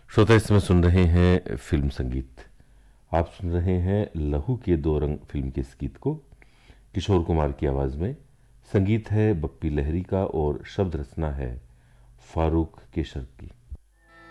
श्रोता इस समय सुन रहे हैं फिल्म संगीत। आप सुन रहे हैं लहू के दो रंग फिल्म के इस गीत को किशोर कुमार की आवाज में। संगीत है बप्पी लहरी का और शब्द रचना है फारूक केशर की।